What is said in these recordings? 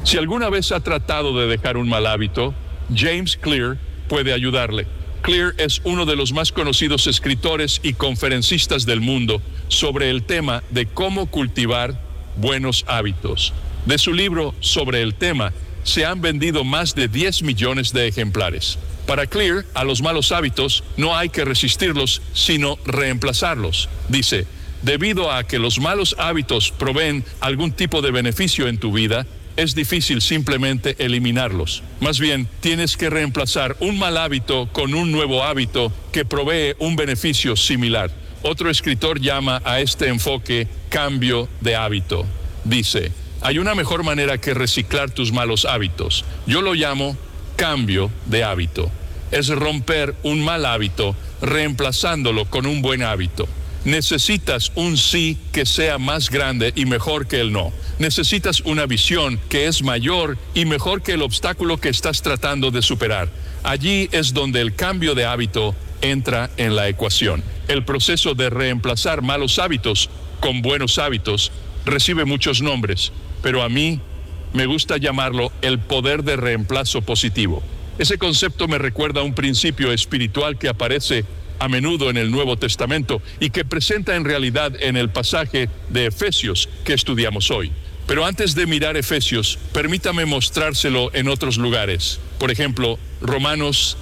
Si alguna vez ha tratado de dejar un mal hábito, James Clear puede ayudarle. Clear es uno de los más conocidos escritores y conferencistas del mundo sobre el tema de cómo cultivar buenos hábitos. De su libro sobre el tema, se han vendido más de 10 millones de ejemplares. Para Clear, a los malos hábitos no hay que resistirlos, sino reemplazarlos. Dice, debido a que los malos hábitos proveen algún tipo de beneficio en tu vida, es difícil simplemente eliminarlos. Más bien, tienes que reemplazar un mal hábito con un nuevo hábito que provee un beneficio similar. Otro escritor llama a este enfoque cambio de hábito. Dice, hay una mejor manera que reciclar tus malos hábitos. Yo lo llamo cambio de hábito. Es romper un mal hábito reemplazándolo con un buen hábito. Necesitas un sí que sea más grande y mejor que el no. Necesitas una visión que es mayor y mejor que el obstáculo que estás tratando de superar. Allí es donde el cambio de hábito entra en la ecuación. El proceso de reemplazar malos hábitos con buenos hábitos recibe muchos nombres, pero a mí me gusta llamarlo el poder de reemplazo positivo. Ese concepto me recuerda a un principio espiritual que aparece a menudo en el Nuevo Testamento y que presenta en realidad en el pasaje de Efesios que estudiamos hoy. Pero antes de mirar Efesios, permítame mostrárselo en otros lugares. Por ejemplo, Romanos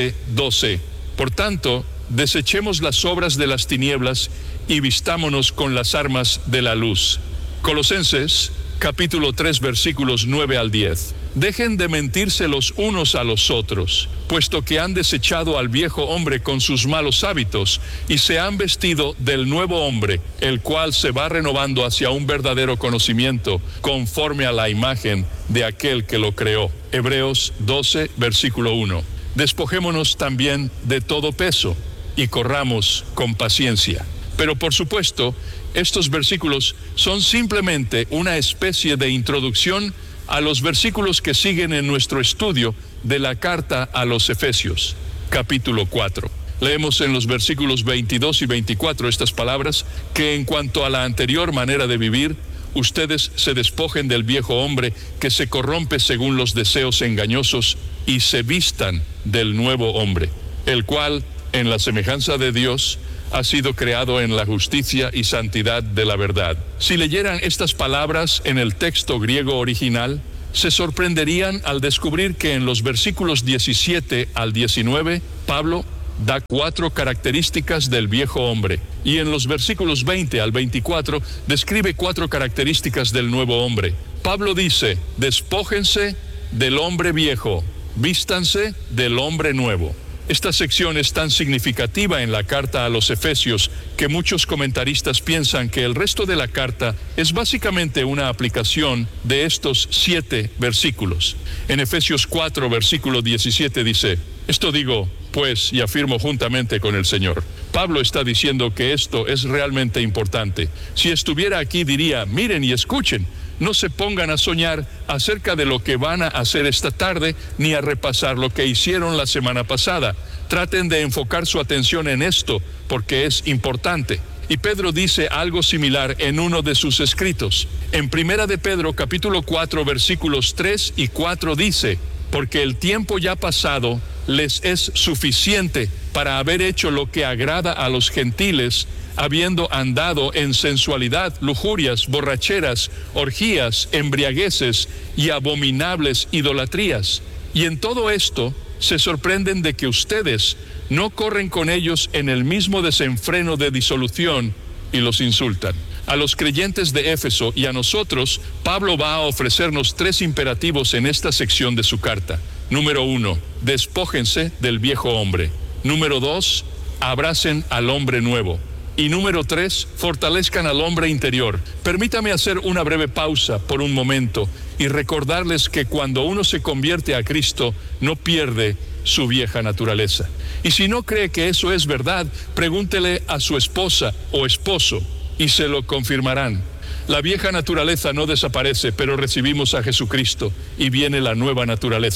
13:12. Por tanto, desechemos las obras de las tinieblas y vistámonos con las armas de la luz. Colosenses capítulo 3 versículos 9 al 10. Dejen de mentirse los unos a los otros, puesto que han desechado al viejo hombre con sus malos hábitos y se han vestido del nuevo hombre, el cual se va renovando hacia un verdadero conocimiento conforme a la imagen de aquel que lo creó. Hebreos 12 versículo 1. Despojémonos también de todo peso y corramos con paciencia. Pero por supuesto, estos versículos son simplemente una especie de introducción a los versículos que siguen en nuestro estudio de la carta a los Efesios, capítulo 4. Leemos en los versículos 22 y 24 estas palabras, que en cuanto a la anterior manera de vivir, ustedes se despojen del viejo hombre que se corrompe según los deseos engañosos y se vistan del nuevo hombre, el cual, en la semejanza de Dios, ha sido creado en la justicia y santidad de la verdad. Si leyeran estas palabras en el texto griego original, se sorprenderían al descubrir que en los versículos 17 al 19, Pablo da 4 características del viejo hombre, y en los versículos 20 al 24 describe 4 características del nuevo hombre. Pablo dice, despójense del hombre viejo, vístanse del hombre nuevo. Esta sección es tan significativa en la carta a los Efesios que muchos comentaristas piensan que el resto de la carta es básicamente una aplicación de estos 7 versículos. En Efesios 4, versículo 17 dice, esto digo, pues, y afirmo juntamente con el Señor. Pablo está diciendo que esto es realmente importante. Si estuviera aquí diría, miren y escuchen. No se pongan a soñar acerca de lo que van a hacer esta tarde, ni a repasar lo que hicieron la semana pasada. Traten de enfocar su atención en esto, porque es importante. Y Pedro dice algo similar en uno de sus escritos. En Primera de Pedro, capítulo 4, versículos 3 y 4 dice, porque el tiempo ya pasado les es suficiente para haber hecho lo que agrada a los gentiles, habiendo andado en sensualidad, lujurias, borracheras, orgías, embriagueces y abominables idolatrías. Y en todo esto se sorprenden de que ustedes no corren con ellos en el mismo desenfreno de disolución y los insultan. A los creyentes de Éfeso y a nosotros, Pablo va a ofrecernos 3 imperativos en esta sección de su carta. Número 1, despójense del viejo hombre. Número 2, abracen al hombre nuevo. Y número 3, fortalezcan al hombre interior. Permítame hacer una breve pausa por un momento y recordarles que cuando uno se convierte a Cristo, no pierde su vieja naturaleza. Y si no cree que eso es verdad, pregúntele a su esposa o esposo y se lo confirmarán. La vieja naturaleza no desaparece, pero recibimos a Jesucristo y viene la nueva naturaleza.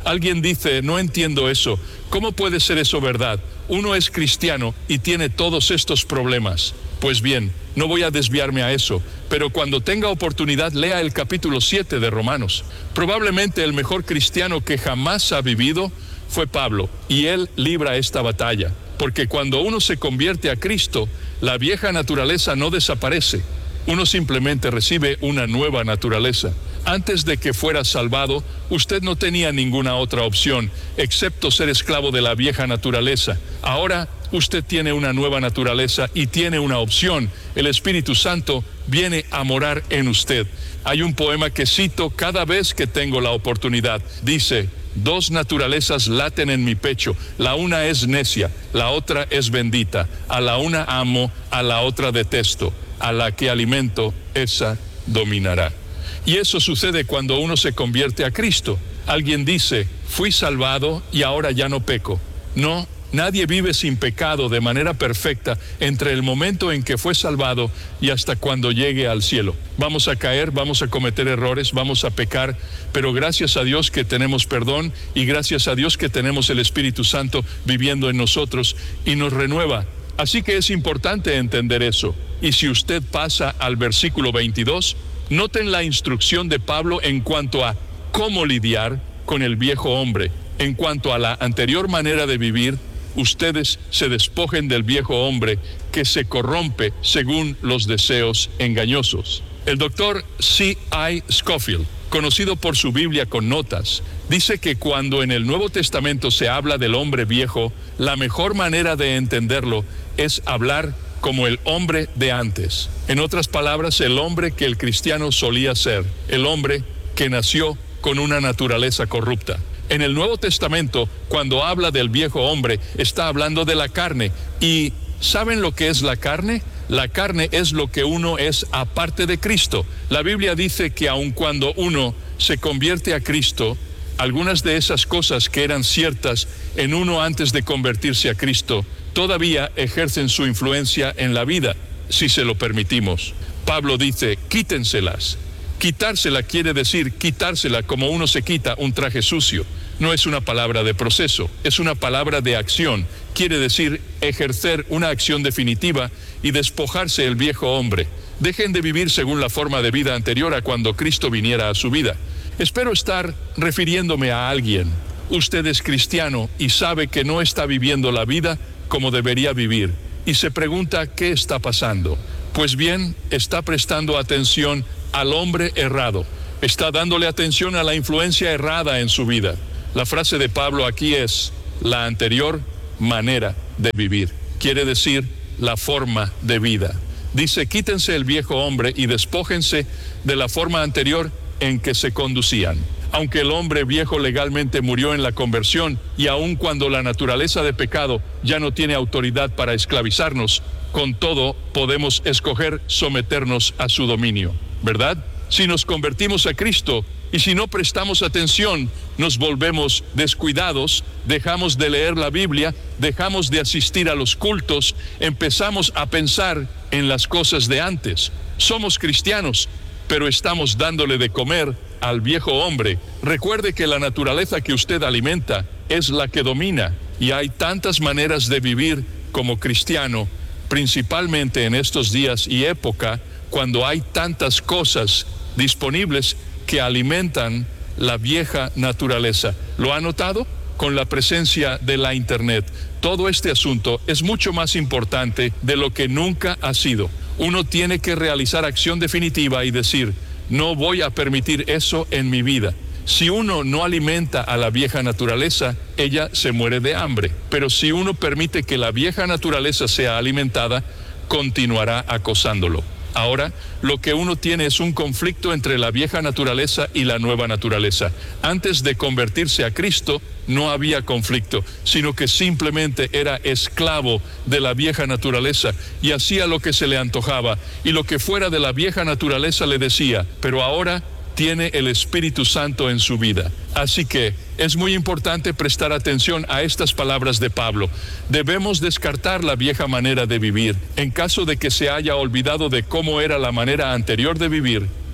Alguien dice, no entiendo eso. ¿Cómo puede ser eso verdad? Uno es cristiano y tiene todos estos problemas. Pues bien, no voy a desviarme a eso, pero cuando tenga oportunidad lea el capítulo 7 de Romanos. Probablemente el mejor cristiano que jamás ha vivido fue Pablo, y él libra esta batalla, porque cuando uno se convierte a Cristo, la vieja naturaleza no desaparece. Uno simplemente recibe una nueva naturaleza. Antes de que fuera salvado, usted no tenía ninguna otra opción, excepto ser esclavo de la vieja naturaleza. Ahora, usted tiene una nueva naturaleza y tiene una opción. El Espíritu Santo viene a morar en usted. Hay un poema que cito cada vez que tengo la oportunidad. Dice, 2 naturalezas laten en mi pecho. La una es necia, la otra es bendita. A la una amo, a la otra detesto. A la que alimento, esa dominará. Y eso sucede cuando uno se convierte a Cristo. Alguien dice, fui salvado y ahora ya no peco. No, nadie vive sin pecado de manera perfecta entre el momento en que fue salvado y hasta cuando llegue al cielo. Vamos a caer, vamos a cometer errores, vamos a pecar, pero gracias a Dios que tenemos perdón y gracias a Dios que tenemos el Espíritu Santo viviendo en nosotros y nos renueva. Así que es importante entender eso. Y si usted pasa al versículo 22, noten la instrucción de Pablo en cuanto a cómo lidiar con el viejo hombre. En cuanto a la anterior manera de vivir, ustedes se despojen del viejo hombre que se corrompe según los deseos engañosos. El doctor C.I. Scofield, conocido por su Biblia con notas, dice que cuando en el Nuevo Testamento se habla del hombre viejo, la mejor manera de entenderlo es hablar como el hombre de antes. En otras palabras, el hombre que el cristiano solía ser, el hombre que nació con una naturaleza corrupta. En el Nuevo Testamento, cuando habla del viejo hombre, está hablando de la carne. ¿Y saben lo que es la carne? La carne es lo que uno es aparte de Cristo. La Biblia dice que aun cuando uno se convierte a Cristo, algunas de esas cosas que eran ciertas en uno antes de convertirse a Cristo, todavía ejercen su influencia en la vida, si se lo permitimos. Pablo dice, quítenselas. Quitársela quiere decir quitársela como uno se quita un traje sucio. No es una palabra de proceso, es una palabra de acción. Quiere decir ejercer una acción definitiva y despojarse el viejo hombre. Dejen de vivir según la forma de vida anterior a cuando Cristo viniera a su vida. Espero estar refiriéndome a alguien. Usted es cristiano y sabe que no está viviendo la vida como debería vivir, y se pregunta qué está pasando. Pues bien, está prestando atención al hombre errado, está dándole atención a la influencia errada en su vida. La frase de Pablo aquí es, la anterior manera de vivir, quiere decir la forma de vida. Dice, quítense el viejo hombre y despójense de la forma anterior en que se conducían. Aunque el hombre viejo legalmente murió en la conversión y aun cuando la naturaleza de pecado ya no tiene autoridad para esclavizarnos, con todo podemos escoger someternos a su dominio, ¿verdad? Si nos convertimos a Cristo y si no prestamos atención, nos volvemos descuidados, dejamos de leer la Biblia, dejamos de asistir a los cultos, empezamos a pensar en las cosas de antes. Somos cristianos, pero estamos dándole de comer al viejo hombre. Recuerde que la naturaleza que usted alimenta es la que domina, y hay tantas maneras de vivir como cristiano, principalmente en estos días y época, cuando hay tantas cosas disponibles que alimentan la vieja naturaleza. ¿Lo ha notado? Con la presencia de la Internet, todo este asunto es mucho más importante de lo que nunca ha sido. Uno tiene que realizar acción definitiva y decir, no voy a permitir eso en mi vida. Si uno no alimenta a la vieja naturaleza, ella se muere de hambre. Pero si uno permite que la vieja naturaleza sea alimentada, continuará acosándolo. Ahora, lo que uno tiene es un conflicto entre la vieja naturaleza y la nueva naturaleza. Antes de convertirse a Cristo, no había conflicto, sino que simplemente era esclavo de la vieja naturaleza y hacía lo que se le antojaba, y lo que fuera de la vieja naturaleza le decía, pero ahora tiene el Espíritu Santo en su vida. Así que es muy importante prestar atención a estas palabras de Pablo. Debemos descartar la vieja manera de vivir. En caso de que se haya olvidado de cómo era la manera anterior de vivir,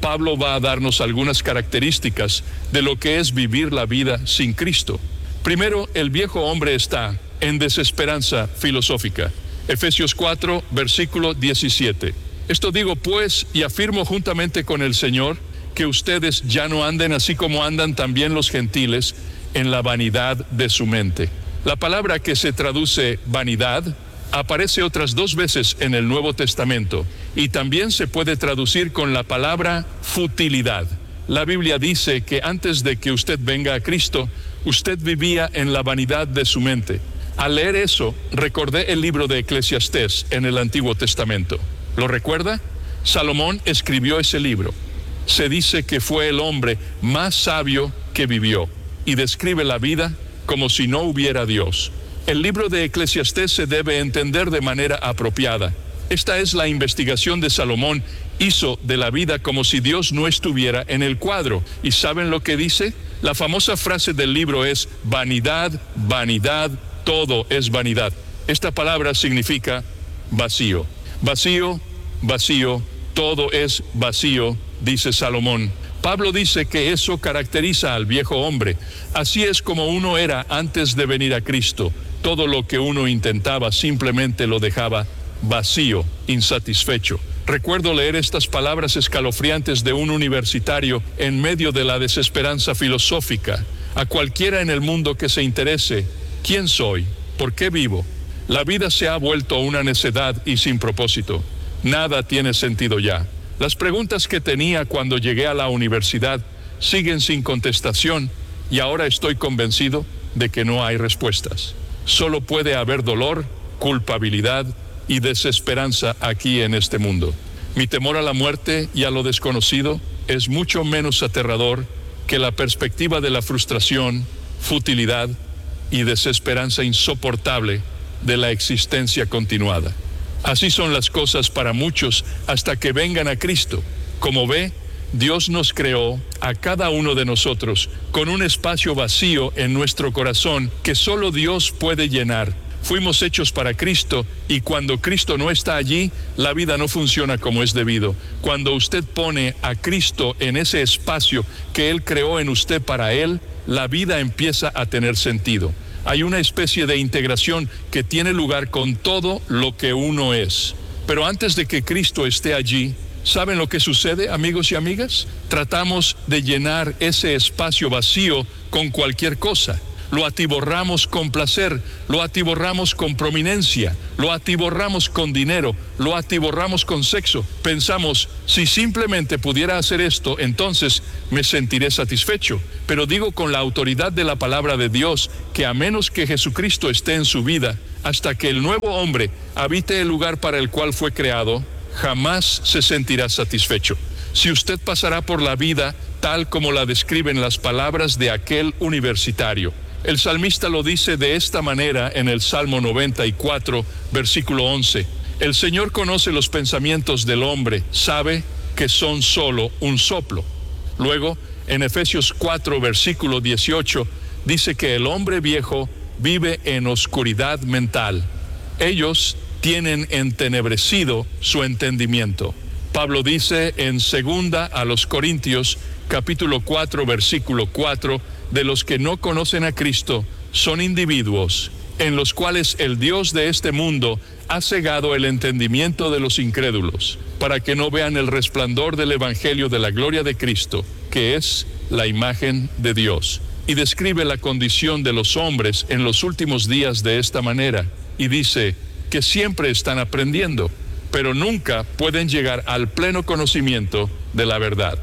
Pablo va a darnos algunas características de lo que es vivir la vida sin Cristo. Primero, el viejo hombre está en desesperanza filosófica. Efesios 4, versículo 17. Esto digo pues, y afirmo juntamente con el Señor, que ustedes ya no anden así como andan también los gentiles, en la vanidad de su mente. La palabra que se traduce vanidad aparece otras 2 veces en el Nuevo Testamento y también se puede traducir con la palabra futilidad. La Biblia dice que antes de que usted venga a Cristo, usted vivía en la vanidad de su mente. Al leer eso, recordé el libro de Eclesiastés en el Antiguo Testamento. ¿Lo recuerda? Salomón escribió ese libro. Se dice que fue el hombre más sabio que vivió y describe la vida como si no hubiera Dios. El libro de Eclesiastés se debe entender de manera apropiada. Esta es la investigación de Salomón. Hizo de la vida como si Dios no estuviera en el cuadro. ¿Y saben lo que dice? La famosa frase del libro es: vanidad, vanidad, todo es vanidad. Esta palabra significa vacío. Vacío, vacío, todo es vacío, dice Salomón. Pablo dice que eso caracteriza al viejo hombre. Así es como uno era antes de venir a Cristo. Todo lo que uno intentaba simplemente lo dejaba vacío, insatisfecho. Recuerdo leer estas palabras escalofriantes de un universitario en medio de la desesperanza filosófica. A cualquiera en el mundo que se interese, ¿quién soy? ¿Por qué vivo? La vida se ha vuelto una necedad y sin propósito. Nada tiene sentido ya. Las preguntas que tenía cuando llegué a la universidad siguen sin contestación y ahora estoy convencido de que no hay respuestas. Solo puede haber dolor, culpabilidad y desesperanza aquí en este mundo. Mi temor a la muerte y a lo desconocido es mucho menos aterrador que la perspectiva de la frustración, futilidad y desesperanza insoportable de la existencia continuada. Así son las cosas para muchos hasta que vengan a Cristo. Como ve, Dios nos creó a cada uno de nosotros con un espacio vacío en nuestro corazón que solo Dios puede llenar. Fuimos hechos para Cristo y cuando Cristo no está allí, la vida no funciona como es debido. Cuando usted pone a Cristo en ese espacio que Él creó en usted para Él, la vida empieza a tener sentido. Hay una especie de integración que tiene lugar con todo lo que uno es. Pero antes de que Cristo esté allí, ¿saben lo que sucede, amigos y amigas? Tratamos de llenar ese espacio vacío con cualquier cosa. Lo atiborramos con placer, lo atiborramos con prominencia, lo atiborramos con dinero, lo atiborramos con sexo. Pensamos, si simplemente pudiera hacer esto, entonces me sentiré satisfecho. Pero digo con la autoridad de la palabra de Dios que a menos que Jesucristo esté en su vida, hasta que el nuevo hombre habite el lugar para el cual fue creado, jamás se sentirá satisfecho. Si usted pasará por la vida tal como la describen las palabras de aquel universitario. El salmista lo dice de esta manera en el Salmo 94, versículo 11. El Señor conoce los pensamientos del hombre, sabe que son solo un soplo. Luego, en Efesios 4, versículo 18, dice que el hombre viejo vive en oscuridad mental. Ellos tienen entenebrecido su entendimiento. Pablo dice en 2 a los Corintios, capítulo 4, versículo 4, de los que no conocen a Cristo son individuos en los cuales el Dios de este mundo ha cegado el entendimiento de los incrédulos, para que no vean el resplandor del Evangelio de la gloria de Cristo, que es la imagen de Dios. Y describe la condición de los hombres en los últimos días de esta manera, y dice que siempre están aprendiendo, pero nunca pueden llegar al pleno conocimiento de la verdad.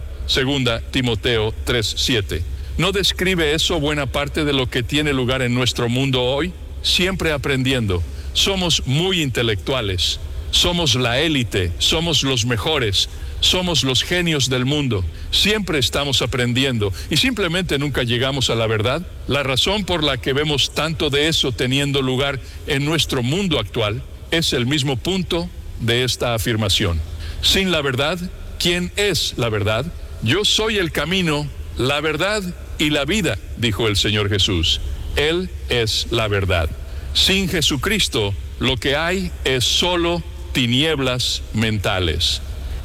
2 Timoteo 3:7. ¿No describe eso buena parte de lo que tiene lugar en nuestro mundo hoy? Siempre aprendiendo. Somos muy intelectuales, somos la élite, somos los mejores, somos los genios del mundo. Siempre estamos aprendiendo y simplemente nunca llegamos a la verdad. La razón por la que vemos tanto de eso teniendo lugar en nuestro mundo actual es el mismo punto de esta afirmación. Sin la verdad, ¿quién es la verdad? Yo soy el camino, la verdad y la vida, dijo el Señor Jesús. Él es la verdad. Sin Jesucristo, lo que hay es solo tinieblas mentales.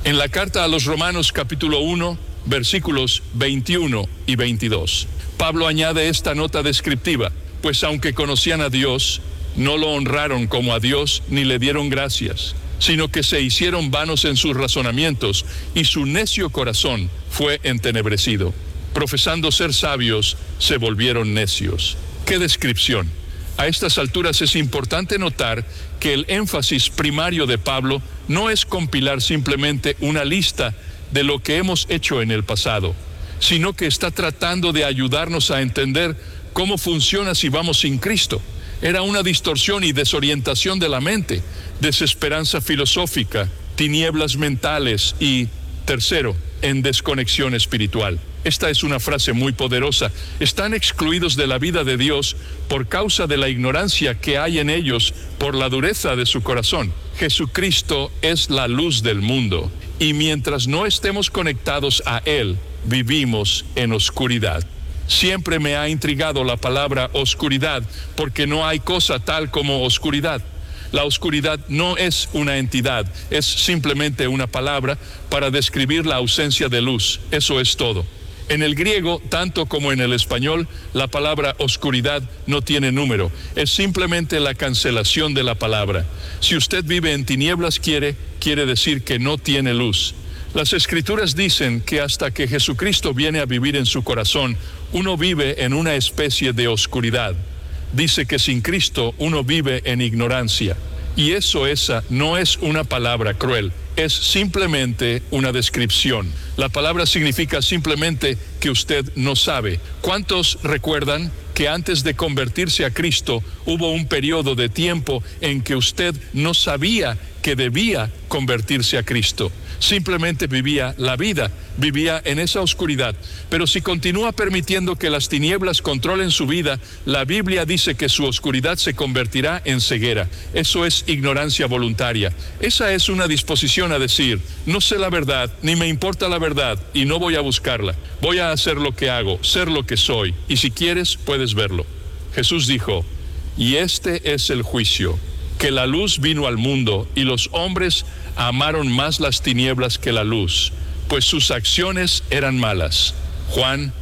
En la carta a los Romanos capítulo 1, versículos 21 y 22, Pablo añade esta nota descriptiva: pues aunque conocían a Dios, no lo honraron como a Dios ni le dieron gracias, sino que se hicieron vanos en sus razonamientos, y su necio corazón fue entenebrecido. Profesando ser sabios, se volvieron necios. ¡Qué descripción! A estas alturas es importante notar que el énfasis primario de Pablo no es compilar simplemente una lista de lo que hemos hecho en el pasado, sino que está tratando de ayudarnos a entender cómo funciona si vamos sin Cristo. Era una distorsión y desorientación de la mente, desesperanza filosófica, tinieblas mentales y, tercero, en desconexión espiritual. Esta es una frase muy poderosa. Están excluidos de la vida de Dios por causa de la ignorancia que hay en ellos por la dureza de su corazón. Jesucristo es la luz del mundo, y mientras no estemos conectados a Él, vivimos en oscuridad. Siempre me ha intrigado la palabra oscuridad, porque no hay cosa tal como oscuridad. La oscuridad no es una entidad, es simplemente una palabra para describir la ausencia de luz. Eso es todo. En el griego, tanto como en el español, la palabra oscuridad no tiene número. Es simplemente la cancelación de la palabra. Si usted vive en tinieblas, quiere decir que no tiene luz. Las Escrituras dicen que hasta que Jesucristo viene a vivir en su corazón, uno vive en una especie de oscuridad. Dice que sin Cristo uno vive en ignorancia. Y esa no es una palabra cruel, es simplemente una descripción. La palabra significa simplemente que usted no sabe. ¿Cuántos recuerdan que antes de convertirse a Cristo hubo un periodo de tiempo en que usted no sabía que debía convertirse a Cristo? Simplemente vivía la vida, vivía en esa oscuridad. Pero si continúa permitiendo que las tinieblas controlen su vida, la Biblia dice que su oscuridad se convertirá en ceguera. Eso es ignorancia voluntaria. Esa es una disposición a decir: no sé la verdad, ni me importa la verdad, y no voy a buscarla. Voy a hacer lo que hago, ser lo que soy, y si quieres, puedes verlo. Jesús dijo: y este es el juicio, que la luz vino al mundo, y los hombres amaron más las tinieblas que la luz, pues sus acciones eran malas. Juan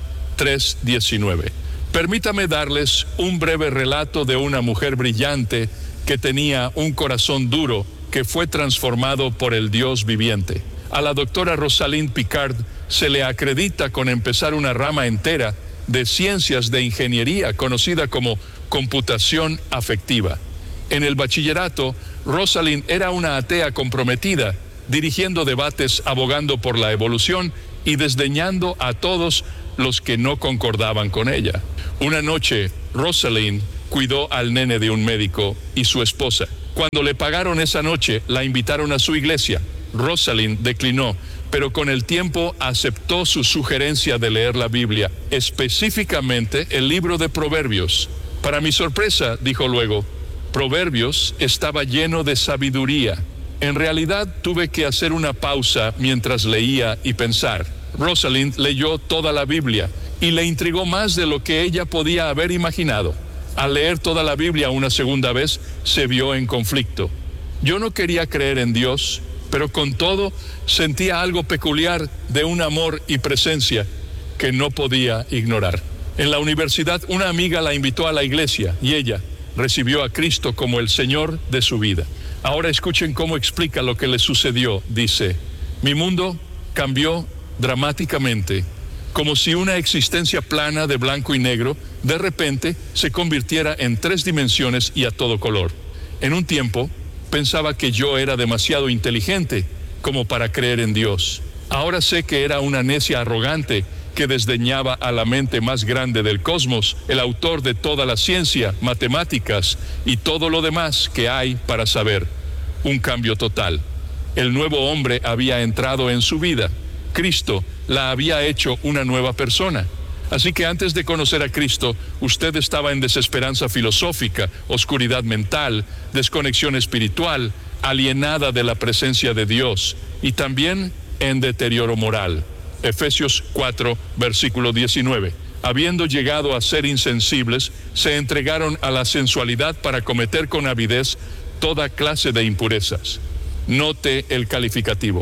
3:19. Permítame darles un breve relato de una mujer brillante que tenía un corazón duro que fue transformado por el Dios viviente. A la doctora Rosalind Picard se le acredita con empezar una rama entera de ciencias de ingeniería conocida como computación afectiva. En el bachillerato, Rosalind era una atea comprometida, dirigiendo debates abogando por la evolución y desdeñando a todos los que no concordaban con ella. Una noche, Rosalind cuidó al nene de un médico y su esposa. Cuando le pagaron esa noche, la invitaron a su iglesia. Rosalind declinó, pero con el tiempo aceptó su sugerencia de leer la Biblia, específicamente el libro de Proverbios. Para mi sorpresa, dijo luego, Proverbios estaba lleno de sabiduría. En realidad tuve que hacer una pausa mientras leía y pensar. Rosalind leyó toda la Biblia y le intrigó más de lo que ella podía haber imaginado. Al leer toda la Biblia una segunda vez, se vio en conflicto. Yo no quería creer en Dios, pero con todo sentía algo peculiar de un amor y presencia que no podía ignorar. En la universidad, una amiga la invitó a la iglesia y ella recibió a Cristo como el Señor de su vida. Ahora escuchen cómo explica lo que le sucedió. Dice: mi mundo cambió dramáticamente, como si una existencia plana de blanco y negro de repente se convirtiera en 3 dimensiones y a todo color. En un tiempo pensaba que yo era demasiado inteligente como para creer en Dios. Ahora sé que era una necia arrogante que desdeñaba a la mente más grande del cosmos, el autor de toda la ciencia, matemáticas y todo lo demás que hay para saber. Un cambio total. El nuevo hombre había entrado en su vida. Cristo la había hecho una nueva persona. Así que antes de conocer a Cristo, usted estaba en desesperanza filosófica, oscuridad mental, desconexión espiritual, alienada de la presencia de Dios y también en deterioro moral. Efesios 4, versículo 19. Habiendo llegado a ser insensibles, se entregaron a la sensualidad para cometer con avidez toda clase de impurezas. Note el calificativo.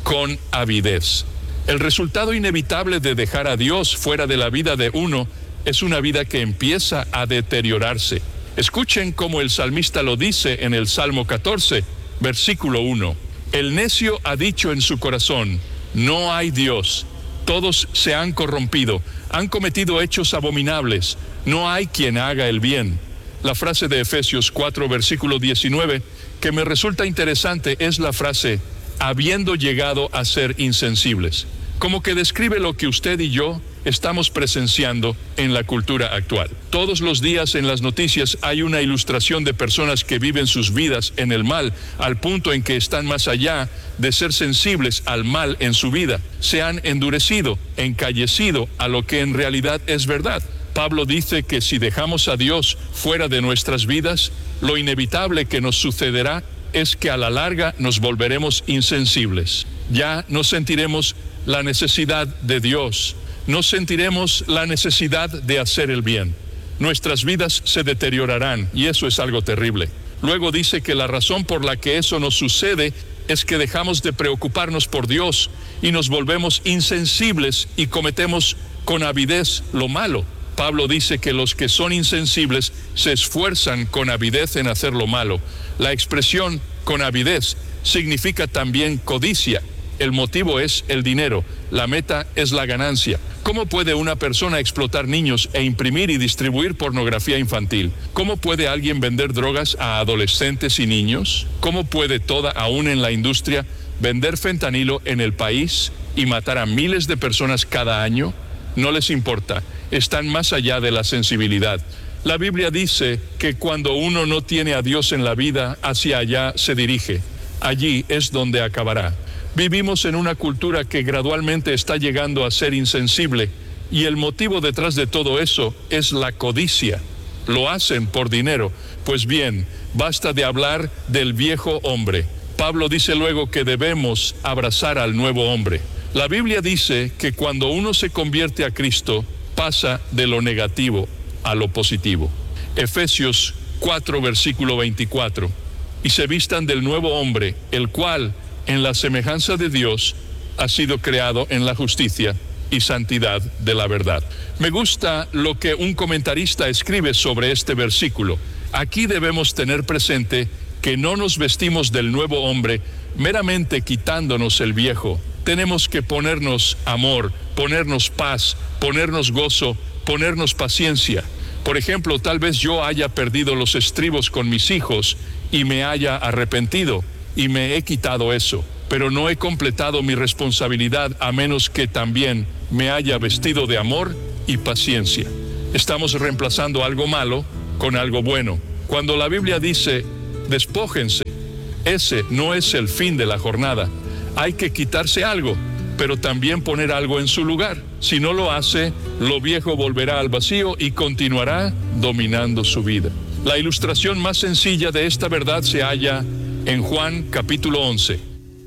con avidez. El resultado inevitable de dejar a Dios fuera de la vida de uno es una vida que empieza a deteriorarse. Escuchen cómo el salmista lo dice en el Salmo 14, versículo 1. El necio ha dicho en su corazón, no hay Dios. Todos se han corrompido, han cometido hechos abominables. No hay quien haga el bien. La frase de Efesios 4, versículo 19, que me resulta interesante, es la frase, habiendo llegado a ser insensibles. Como que describe lo que usted y yo estamos presenciando en la cultura actual. Todos los días en las noticias hay una ilustración de personas que viven sus vidas en el mal, al punto en que están más allá de ser sensibles al mal en su vida. Se han endurecido, encallecido a lo que en realidad es verdad. Pablo dice que si dejamos a Dios fuera de nuestras vidas, lo inevitable que nos sucederá es que a la larga nos volveremos insensibles. Ya no sentiremos la necesidad de Dios, no sentiremos la necesidad de hacer el bien. Nuestras vidas se deteriorarán y eso es algo terrible. Luego dice que la razón por la que eso nos sucede es que dejamos de preocuparnos por Dios y nos volvemos insensibles y cometemos con avidez lo malo. Pablo dice que los que son insensibles se esfuerzan con avidez en hacer lo malo. La expresión con avidez significa también codicia. El motivo es el dinero, la meta es la ganancia. ¿Cómo puede una persona explotar niños e imprimir y distribuir pornografía infantil? ¿Cómo puede alguien vender drogas a adolescentes y niños? ¿Cómo puede aún en la industria, vender fentanilo en el país y matar a miles de personas cada año? No les importa, están más allá de la sensibilidad. La Biblia dice que cuando uno no tiene a Dios en la vida, hacia allá se dirige. Allí es donde acabará. Vivimos en una cultura que gradualmente está llegando a ser insensible y el motivo detrás de todo eso es la codicia. Lo hacen por dinero. Pues bien, basta de hablar del viejo hombre. Pablo dice luego que debemos abrazar al nuevo hombre. La Biblia dice que cuando uno se convierte a Cristo, pasa de lo negativo a lo positivo. Efesios 4, versículo 24. Y se vistan del nuevo hombre, el cual, en la semejanza de Dios, ha sido creado en la justicia y santidad de la verdad. Me gusta lo que un comentarista escribe sobre este versículo. Aquí debemos tener presente que no nos vestimos del nuevo hombre meramente quitándonos el viejo. Tenemos que ponernos amor, ponernos paz, ponernos gozo, ponernos paciencia. Por ejemplo, tal vez yo haya perdido los estribos con mis hijos y me haya arrepentido y me he quitado eso, pero no he completado mi responsabilidad a menos que también me haya vestido de amor y paciencia. Estamos reemplazando algo malo con algo bueno. Cuando la Biblia dice, despójense, ese no es el fin de la jornada. Hay que quitarse algo, pero también poner algo en su lugar. Si no lo hace, lo viejo volverá al vacío y continuará dominando su vida. La ilustración más sencilla de esta verdad se halla en Juan capítulo 11.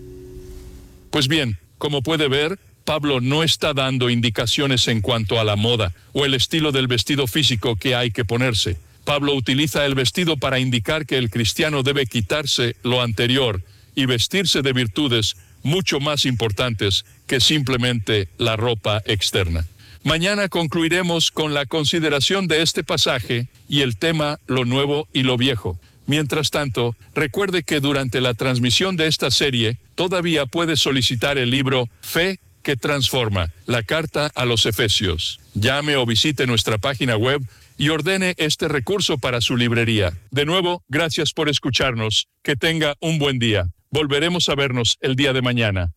Pues bien, como puede ver, Pablo no está dando indicaciones en cuanto a la moda o el estilo del vestido físico que hay que ponerse. Pablo utiliza el vestido para indicar que el cristiano debe quitarse lo anterior y vestirse de virtudes mucho más importantes que simplemente la ropa externa. Mañana concluiremos con la consideración de este pasaje y el tema lo nuevo y lo viejo. Mientras tanto, recuerde que durante la transmisión de esta serie, todavía puede solicitar el libro Fe que Transforma, la carta a los Efesios. Llame o visite nuestra página web y ordene este recurso para su librería. De nuevo, gracias por escucharnos. Que tenga un buen día. Volveremos a vernos el día de mañana.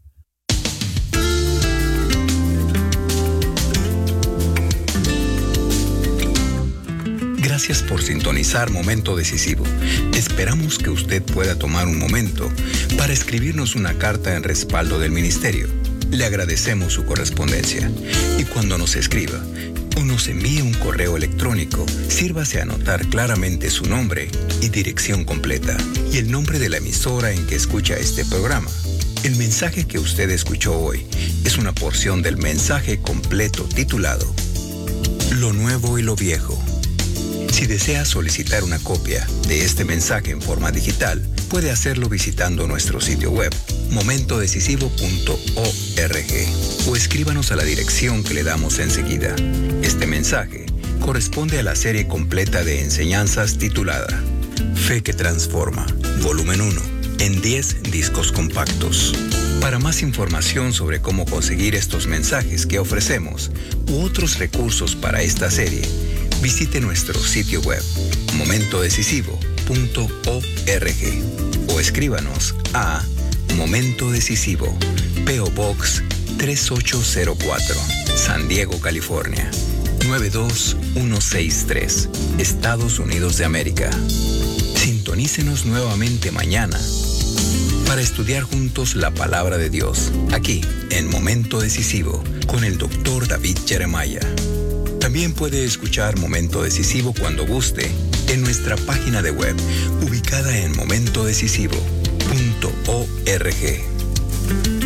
Gracias por sintonizar Momento Decisivo. Esperamos que usted pueda tomar un momento para escribirnos una carta en respaldo del ministerio. Le agradecemos su correspondencia. Y cuando nos escriba o nos envíe un correo electrónico, sírvase a anotar claramente su nombre y dirección completa y el nombre de la emisora en que escucha este programa. El mensaje que usted escuchó hoy es una porción del mensaje completo titulado Lo Nuevo y lo Viejo. Si desea solicitar una copia de este mensaje en forma digital, puede hacerlo visitando nuestro sitio web, momentodecisivo.org o escríbanos a la dirección que le damos enseguida. Este mensaje corresponde a la serie completa de enseñanzas titulada Fe que Transforma, volumen 1, en 10 discos compactos. Para más información sobre cómo conseguir estos mensajes que ofrecemos u otros recursos para esta serie, visite nuestro sitio web momentodecisivo.org o escríbanos a Momento Decisivo, P.O. Box 3804, San Diego, California 92163, Estados Unidos de América. Sintonícenos nuevamente mañana para estudiar juntos la palabra de Dios, aquí en Momento Decisivo, con el Dr. David Jeremiah. También puede escuchar Momento Decisivo cuando guste en nuestra página de web, ubicada en momentodecisivo.org.